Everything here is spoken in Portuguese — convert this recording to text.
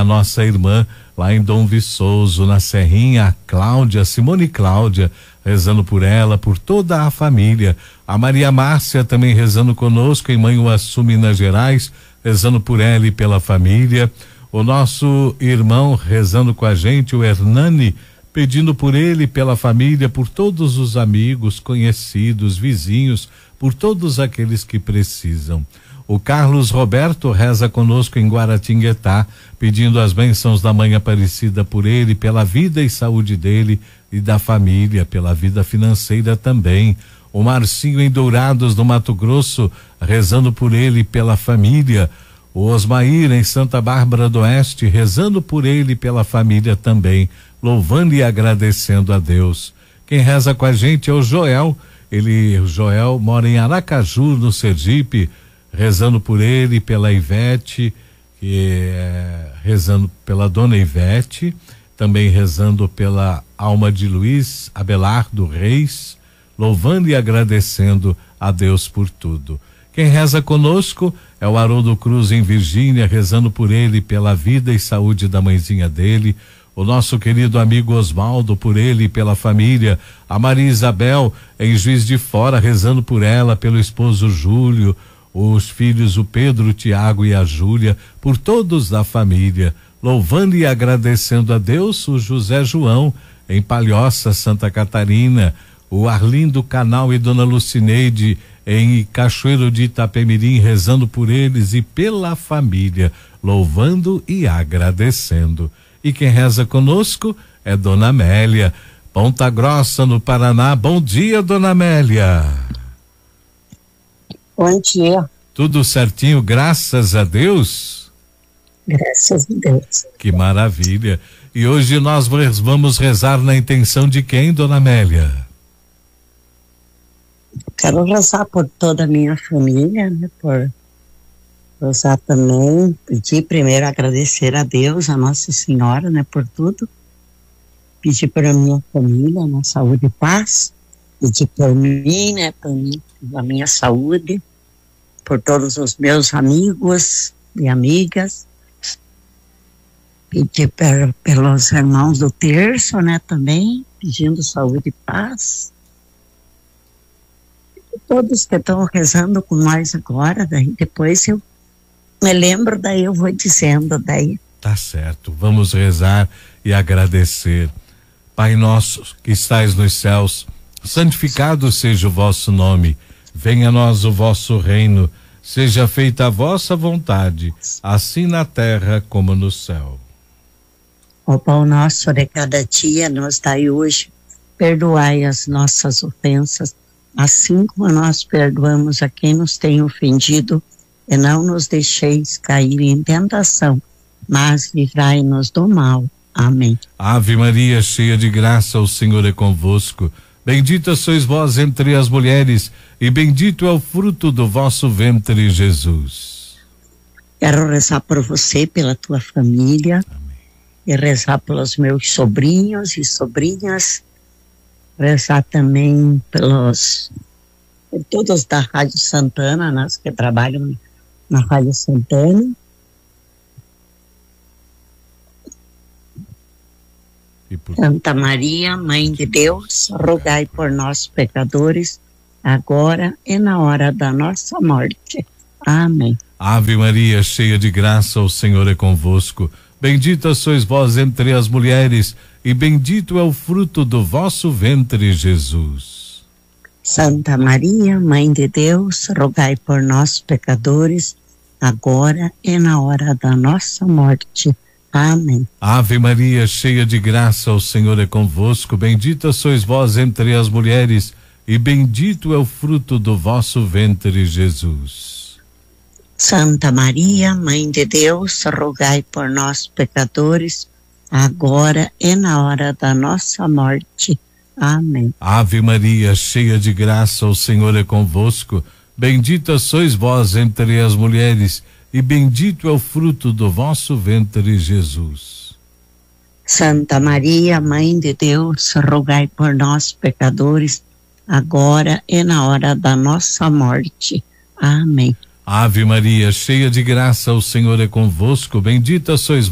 a nossa irmã lá em Dom Viçoso, na Serrinha, a Cláudia, Simone Cláudia, rezando por ela, por toda a família. A Maria Márcia também rezando conosco em Manhuaçu, Minas Gerais, rezando por ela e pela família. O nosso irmão rezando com a gente, o Hernani, pedindo por ele, pela família, por todos os amigos, conhecidos, vizinhos, por todos aqueles que precisam. O Carlos Roberto reza conosco em Guaratinguetá, pedindo as bênçãos da Mãe Aparecida por ele, pela vida e saúde dele e da família, pela vida financeira também. O Marcinho em Dourados, no Mato Grosso, rezando por ele e pela família. O Osmair em Santa Bárbara do Oeste, rezando por ele e pela família também, louvando e agradecendo a Deus. Quem reza com a gente é o Joel. O Joel mora em Aracaju, no Sergipe, rezando por ele, pela Ivete, rezando pela dona Ivete, também rezando pela alma de Luiz Abelardo Reis, louvando e agradecendo a Deus por tudo. Quem reza conosco é o Haroldo Cruz em Virgínia, rezando por ele, pela vida e saúde da mãezinha dele. O nosso querido amigo Osvaldo, por ele e pela família. A Maria Isabel em Juiz de Fora, rezando por ela, pelo esposo Júlio, os filhos o Pedro, o Tiago e a Júlia, por todos da família, louvando e agradecendo a Deus. O José João em Palhoça, Santa Catarina, o Arlindo Canal e Dona Lucineide em Cachoeiro de Itapemirim, rezando por eles e pela família, louvando e agradecendo. E quem reza conosco é Dona Amélia, Ponta Grossa, no Paraná. Bom dia, Dona Amélia. Bom dia. Tudo certinho, graças a Deus? Graças a Deus. Que maravilha. E hoje nós vamos rezar na intenção de quem, Dona Amélia? Quero rezar por toda a minha família, né? Por rezar também, pedir primeiro, agradecer a Deus, a Nossa Senhora, né? Por tudo. Pedir para a minha família, né? Saúde e paz. Pedir por mim, né? Por mim, a minha saúde. Por todos os meus amigos e amigas. Pedir pelos irmãos do terço, né? Também, pedindo saúde e paz. Todos que estão rezando com nós agora, daí depois eu me lembro, daí eu vou dizendo, daí. Tá certo, vamos rezar e agradecer. Pai nosso que estais nos céus, santificado seja o vosso nome, venha a nós o vosso reino, seja feita a vossa vontade, assim na terra como no céu. O pão nosso de cada dia nos dai hoje, perdoai as nossas ofensas, assim como nós perdoamos a quem nos tem ofendido, e não nos deixeis cair em tentação, mas livrai-nos do mal. Amém. Ave Maria, cheia de graça, o Senhor é convosco. Bendita sois vós entre as mulheres, e bendito é o fruto do vosso ventre, Jesus. Quero rezar por você, pela tua família. Amém. E rezar pelos meus sobrinhos e sobrinhas. Rezar também por todos da Rádio Santana, nós que trabalham na Rádio Santana. Santa Maria, Mãe de Deus, rogai por nós pecadores, agora e na hora da nossa morte. Amém. Ave Maria, cheia de graça, o Senhor é convosco. Bendita sois vós entre as mulheres, e bendito é o fruto do vosso ventre, Jesus. Santa Maria, Mãe de Deus, rogai por nós pecadores, agora e na hora da nossa morte. Amém. Ave Maria, cheia de graça, o Senhor é convosco. Bendita sois vós entre as mulheres, e bendito é o fruto do vosso ventre, Jesus. Santa Maria, Mãe de Deus, rogai por nós pecadores, agora e na hora da nossa morte. Amém. Ave Maria, cheia de graça, o Senhor é convosco. Bendita sois vós entre as mulheres, e bendito é o fruto do vosso ventre, Jesus. Santa Maria, Mãe de Deus, rogai por nós pecadores, agora e na hora da nossa morte. Amém. Ave Maria, cheia de graça, o Senhor é convosco. Bendita sois